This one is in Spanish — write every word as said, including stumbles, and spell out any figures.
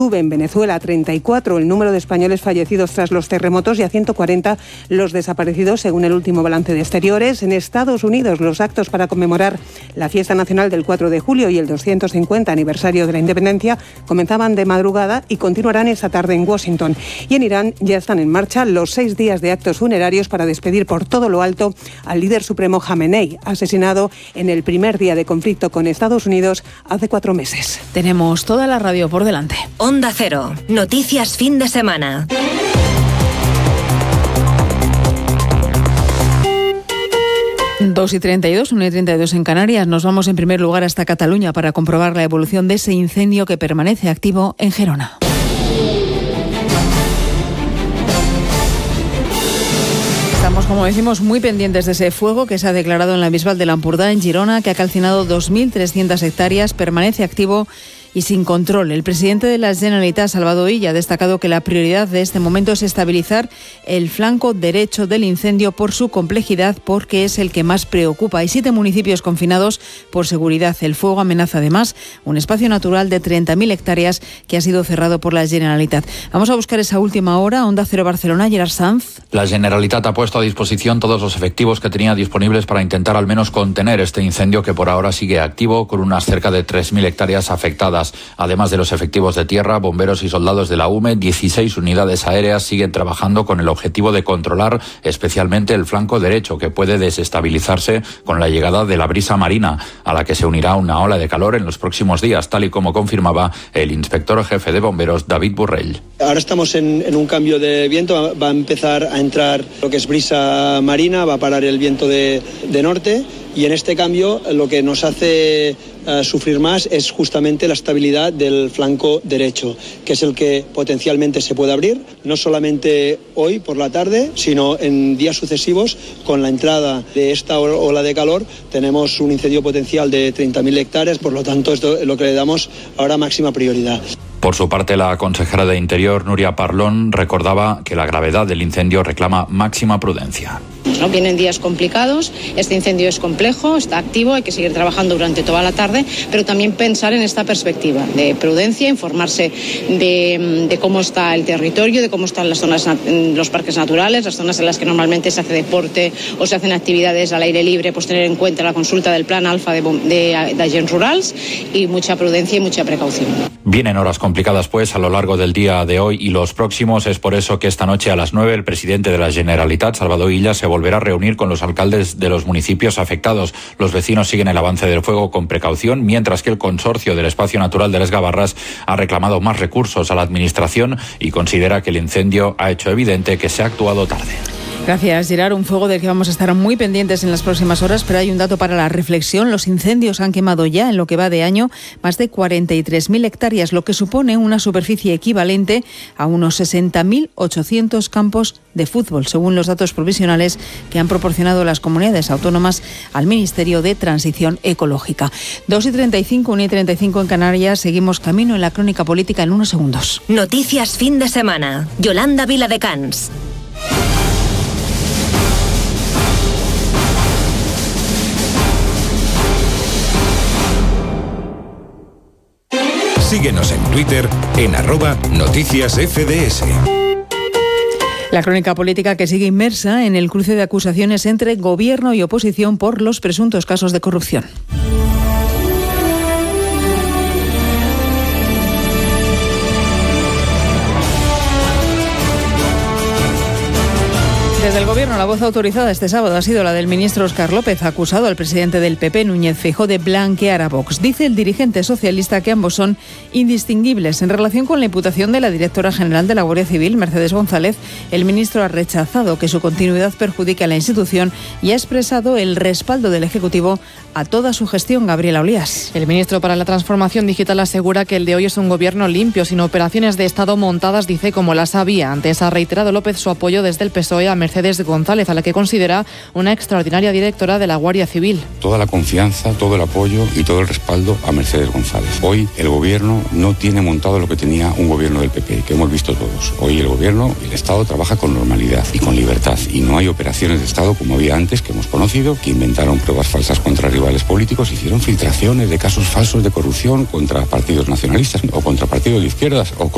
Sube en Venezuela a treinta y cuatro el número de españoles fallecidos tras los terremotos y a ciento cuarenta los desaparecidos, según el último balance de Exteriores. En Estados Unidos, los actos para conmemorar la fiesta nacional del cuatro de julio y el doscientos cincuenta aniversario de la independencia comenzaban de madrugada y continuarán esta tarde en Washington. Y en Irán ya están en marcha los seis días de actos funerarios para despedir por todo lo alto al líder supremo Jamenei, asesinado en el primer día de conflicto con Estados Unidos hace cuatro meses. Tenemos toda la radio por delante. Onda Cero, noticias fin de semana. dos y treinta y dos, una y treinta y dos en Canarias. Nos vamos en primer lugar hasta Cataluña para comprobar la evolución de ese incendio que permanece activo en Gerona. Estamos, como decimos, muy pendientes de ese fuego que se ha declarado en la Bisbal de l'Empordà, en Girona, que ha calcinado dos mil trescientas hectáreas, permanece activo y sin control. El presidente de la Generalitat, Salvador Illa, ha destacado que la prioridad de este momento es estabilizar el flanco derecho del incendio por su complejidad, porque es el que más preocupa. Hay siete municipios confinados por seguridad. El fuego amenaza además un espacio natural de treinta mil hectáreas que ha sido cerrado por la Generalitat. Vamos a buscar esa última hora. Onda Cero Barcelona, Gerard Sanz. La Generalitat ha puesto a disposición todos los efectivos que tenía disponibles para intentar al menos contener este incendio, que por ahora sigue activo con unas cerca de tres mil hectáreas afectadas. Además de los efectivos de tierra, bomberos y soldados de la U M E, dieciséis unidades aéreas siguen trabajando con el objetivo de controlar especialmente el flanco derecho, que puede desestabilizarse con la llegada de la brisa marina, a la que se unirá una ola de calor en los próximos días, tal y como confirmaba el inspector jefe de bomberos, David Burrell. Ahora estamos en, en un cambio de viento, va a empezar a entrar lo que es brisa marina, va a parar el viento de, de norte, y en este cambio lo que nos hace uh, sufrir más es justamente la estabilidad del flanco derecho, que es el que potencialmente se puede abrir, no solamente hoy por la tarde, sino en días sucesivos. Con la entrada de esta ola de calor tenemos un incendio potencial de treinta mil hectáreas, por lo tanto esto es lo que le damos ahora máxima prioridad. Por su parte, la consejera de Interior, Núria Parlon, recordaba que la gravedad del incendio reclama máxima prudencia. ¿No? Vienen días complicados, este incendio es complejo, está activo, hay que seguir trabajando durante toda la tarde, pero también pensar en esta perspectiva de prudencia, informarse de, de cómo está el territorio, de cómo están las zonas, los parques naturales, las zonas en las que normalmente se hace deporte o se hacen actividades al aire libre, pues tener en cuenta la consulta del plan alfa de, de, de agents rurals, y mucha prudencia y mucha precaución. Vienen horas complicadas pues a lo largo del día de hoy y los próximos. Es por eso que esta noche a las nueve el presidente de la Generalitat, Salvador Illa, se volverá a reunir con los alcaldes de los municipios afectados. Los vecinos siguen el avance del fuego con precaución, mientras que el consorcio del espacio natural de Les Gavarras ha reclamado más recursos a la administración y considera que el incendio ha hecho evidente que se ha actuado tarde. Gracias, Gerard. Un fuego del que vamos a estar muy pendientes en las próximas horas, pero hay un dato para la reflexión. Los incendios han quemado ya, en lo que va de año, más de cuarenta y tres mil hectáreas, lo que supone una superficie equivalente a unos sesenta mil ochocientos campos de fútbol, según los datos provisionales que han proporcionado las comunidades autónomas al Ministerio de Transición Ecológica. dos y treinta y cinco, una y treinta y cinco en Canarias. Seguimos camino en la crónica política en unos segundos. Noticias fin de semana. Yolanda Viladecans. Síguenos en Twitter en arroba noticias F D S. La crónica política que sigue inmersa en el cruce de acusaciones entre gobierno y oposición por los presuntos casos de corrupción. Desde el Gobierno, la voz autorizada este sábado ha sido la del ministro Óscar López, acusado al presidente del P P, Núñez Feijóo, de blanquear a Vox. Dice el dirigente socialista que ambos son indistinguibles. En relación con la imputación de la directora general de la Guardia Civil, Mercedes González, el ministro ha rechazado que su continuidad perjudique a la institución y ha expresado el respaldo del Ejecutivo a toda su gestión. Gabriela Olías. El ministro para la Transformación Digital asegura que el de hoy es un gobierno limpio, sin operaciones de Estado montadas, dice, como las había. Antes ha reiterado López su apoyo desde el P S O E a Mercedes González, a la que considera una extraordinaria directora de la Guardia Civil. Toda la confianza, todo el apoyo y todo el respaldo a Mercedes González. Hoy el gobierno no tiene montado lo que tenía un gobierno del P P, que hemos visto todos. Hoy el gobierno, el Estado trabaja con normalidad y con libertad, y no hay operaciones de Estado como había antes, que hemos conocido, que inventaron pruebas falsas contra rivales políticos, hicieron filtraciones de casos falsos de corrupción contra partidos nacionalistas o contra partidos de izquierdas o